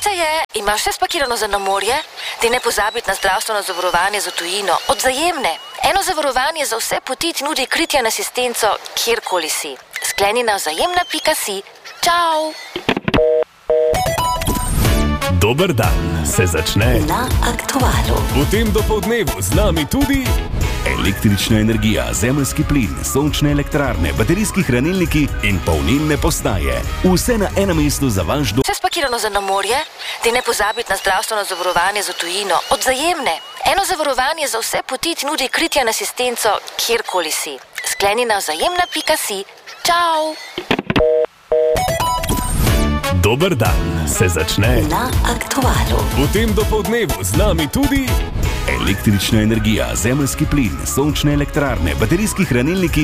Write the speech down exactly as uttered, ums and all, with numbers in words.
Punca je, imaš vse spakirano za na morje? Ti ne pozabiti na zdravstveno zavarovanje za tujino od Vzajemne. Eno zavarovanje za vse poti ti nudi kritje in asistenco, kjerkoli si. Skleni na vzajemna pika si. Čau! Dober dan se začne na Aktualu. V tem dopoldnevu z nami tudi električna energija, zemeljski plin, sončne elektrarne, baterijski hranilniki in polnilne postaje. Vse na enem mestu za vaš dom. Vse spakirano za na morje? Ti ne pozabiti na zdravstveno zavarovanje za tujino od Vzajemne. Eno zavarovanje za vse poti ti nudi kritje in asistenco, kjerkoli si. Skleni na vzajemna pika si. Čau! Dober dan se začne na Aktualu. V tem dopoldnevu z nami tudi električna energija, zemeljski plin, sončne elektrarne, baterijski hranilniki